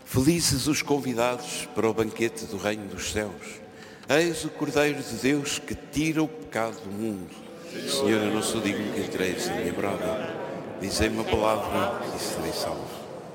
Felizes os convidados para o banquete do Reino dos Céus. Eis o Cordeiro de Deus que tira o pecado do mundo. Senhor, eu não sou digno que entreis em minha morada. Dizei uma palavra e serei salvo.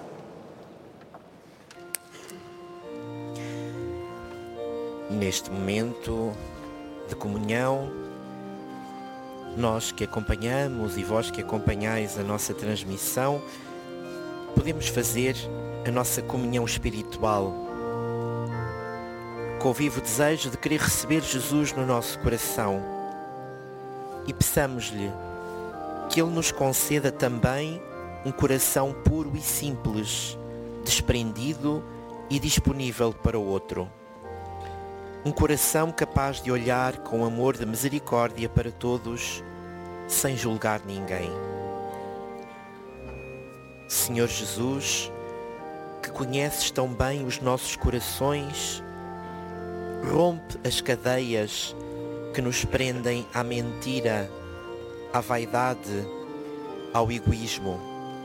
Neste momento de comunhão, nós que acompanhamos e vós que acompanhais a nossa transmissão, podemos fazer a nossa comunhão espiritual, com o vivo desejo de querer receber Jesus no nosso coração, e peçamos-lhe que Ele nos conceda também um coração puro e simples, desprendido e disponível para o outro. Um coração capaz de olhar com amor de misericórdia para todos, sem julgar ninguém. Senhor Jesus, que conheces tão bem os nossos corações, rompe as cadeias que nos prendem à mentira, à vaidade, ao egoísmo.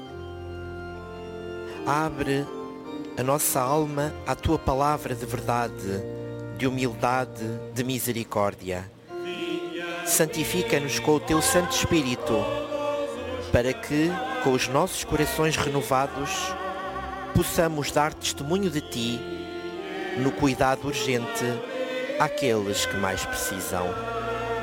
Abre a nossa alma à Tua palavra de verdade, de humildade, de misericórdia. Santifica-nos com o Teu Santo Espírito, para que, com os nossos corações renovados, possamos dar testemunho de Ti no cuidado urgente àqueles que mais precisam.